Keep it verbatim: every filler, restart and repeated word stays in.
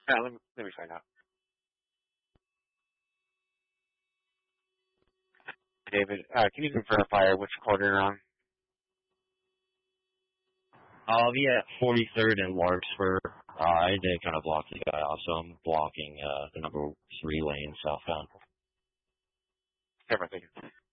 Uh, let me let me find out. David, uh, can you verify which quarter you're on? I'll be at forty-third and Larkspur. Uh, I did kind of block the guy off, so I'm blocking uh, the number three lane southbound. Everything.